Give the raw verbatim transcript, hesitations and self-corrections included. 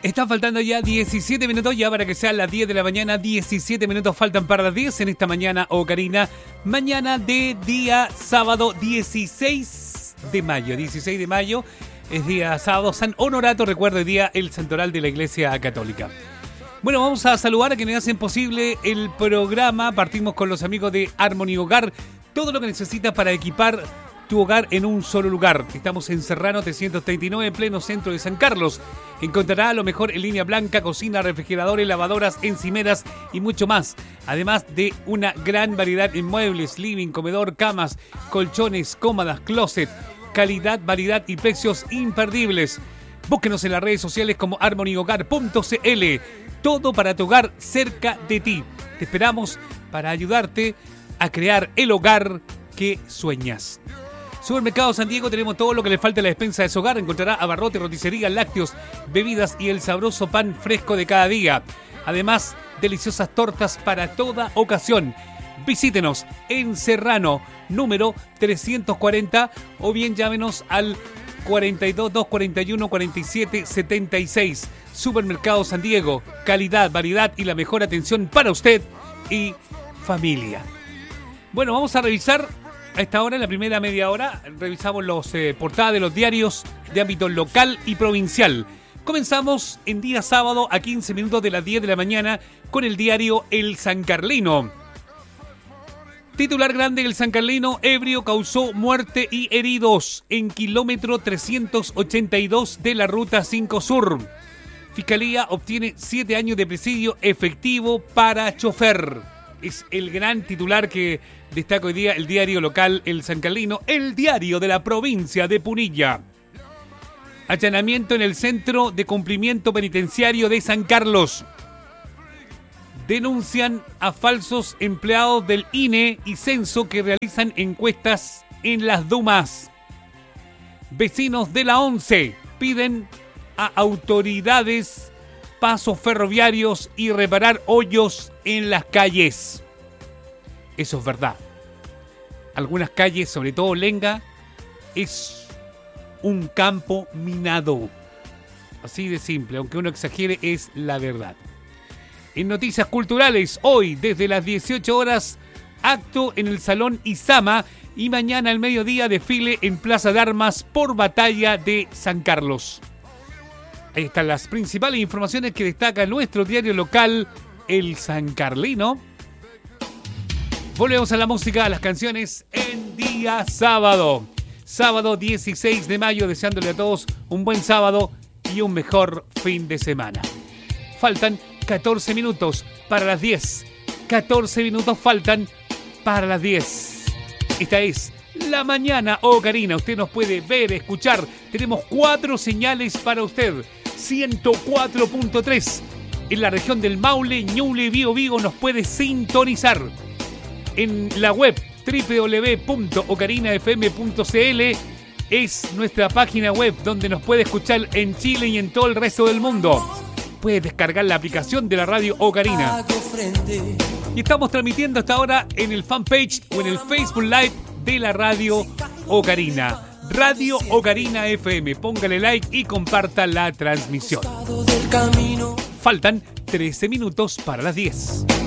Están faltando ya diecisiete minutos ya para que sean las diez de la mañana. diecisiete minutos faltan para las diez en esta mañana, Ocarina. Mañana de día sábado dieciséis de mayo. dieciséis de mayo es día sábado. San Honorato, recuerdo el día el santoral de la Iglesia Católica. Bueno, vamos a saludar a quienes hacen posible el programa. Partimos con los amigos de Harmony Hogar. Todo lo que necesitas para equipar tu hogar en un solo lugar. Estamos en Serrano trescientos treinta y nueve, en pleno centro de San Carlos. Encontrará lo mejor en línea blanca, cocina, refrigeradores, lavadoras, encimeras y mucho más. Además de una gran variedad en muebles, living, comedor, camas, colchones, cómodas, closet. Calidad, variedad y precios imperdibles. Búsquenos en las redes sociales como harmony hogar punto c l. Todo para tu hogar cerca de ti. Te esperamos para ayudarte a crear el hogar que sueñas. Supermercado San Diego, tenemos todo lo que le falta a la despensa de su hogar. Encontrará abarrotes, roticería, lácteos, bebidas y el sabroso pan fresco de cada día. Además, deliciosas tortas para toda ocasión. Visítenos en Serrano, número trescientos cuarenta, o bien llámenos al cuarenta y dos, doscientos cuarenta y uno, cuarenta y siete, setenta y seis. Supermercado San Diego, calidad, variedad y la mejor atención para usted y familia. Bueno, vamos a revisar a esta hora, en la primera media hora, revisamos los eh, portadas de los diarios de ámbito local y provincial. Comenzamos en día sábado a quince minutos de las diez de la mañana con el diario El San Carlino. Titular grande: El San Carlino, ebrio causó muerte y heridos en kilómetro trescientos ochenta y dos de la Ruta cinco Sur. Fiscalía obtiene siete años de presidio efectivo para chofer. Es el gran titular que destaca hoy día el diario local El San Carlino, el diario de la provincia de Punilla. Allanamiento en el Centro de Cumplimiento Penitenciario de San Carlos. Denuncian a falsos empleados del I N E y Censo que realizan encuestas en las dumas. Vecinos de la once piden a autoridades pasos ferroviarios y reparar hoyos en las calles. Eso es verdad. Algunas calles, sobre todo Lenga, es un campo minado. Así de simple, aunque uno exagere, es la verdad. En noticias culturales, hoy desde las dieciocho horas, acto en el Salón Izama, y mañana al mediodía desfile en Plaza de Armas por Batalla de San Carlos. Ahí están las principales informaciones que destaca nuestro diario local, El San Carlino. Volvemos a la música, a las canciones en día sábado. Sábado dieciséis de mayo, deseándole a todos un buen sábado y un mejor fin de semana. Faltan catorce minutos para las diez. catorce minutos faltan para las diez. Esta es La Mañana Ocarina. Usted nos puede ver, escuchar. Tenemos cuatro señales para usted. ciento cuatro punto tres en la región del Maule, Ñuble, Bío, Vigo. Nos puede sintonizar en la web doble u doble u doble u punto ocarina f m punto c l. Es nuestra página web donde nos puede escuchar en Chile y en todo el resto del mundo. Puede descargar la aplicación de la radio Ocarina. Y estamos transmitiendo hasta ahora en el fanpage o en el Facebook Live de la radio Ocarina. Radio Ocarina F M. Póngale like y comparta la transmisión. Faltan trece minutos para las diez.